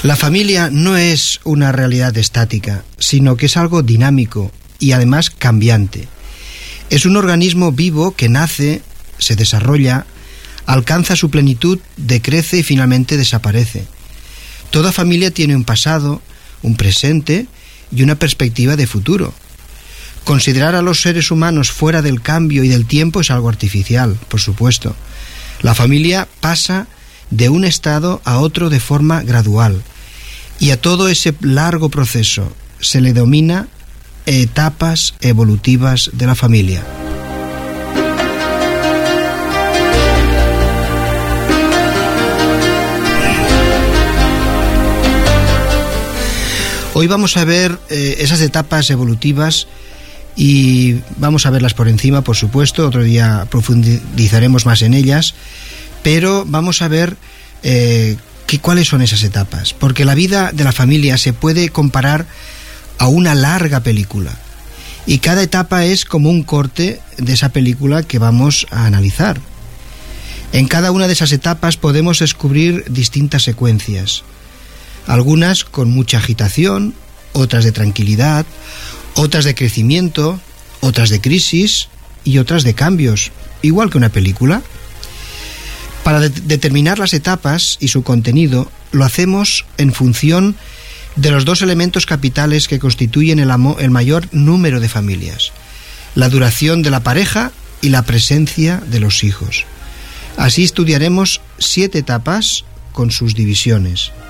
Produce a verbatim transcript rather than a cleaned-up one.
La familia no es una realidad estática, sino que es algo dinámico y además cambiante. Es un organismo vivo que nace, se desarrolla, alcanza su plenitud, decrece y finalmente desaparece. Toda familia tiene un pasado, un presente y una perspectiva de futuro. Considerar a los seres humanos fuera del cambio y del tiempo es algo artificial, por supuesto. La familia pasa de un estado a otro de forma gradual, y a todo ese largo proceso se le denomina etapas evolutivas de la familia. Hoy vamos a ver eh, esas etapas evolutivas y vamos a verlas por encima, por supuesto. Otro día profundizaremos más en ellas, pero vamos a ver eh, que, cuáles son esas etapas, porque la vida de la familia se puede comparar a una larga película y cada etapa es como un corte de esa película que vamos a analizar. En cada una de esas etapas podemos descubrir distintas secuencias, algunas con mucha agitación, otras de tranquilidad, otras de crecimiento, otras de crisis y otras de cambios, igual que una película. Para de- determinar las etapas y su contenido lo hacemos en función de los dos elementos capitales que constituyen el, amo- el mayor número de familias: la duración de la pareja y la presencia de los hijos. Así estudiaremos siete etapas con sus divisiones.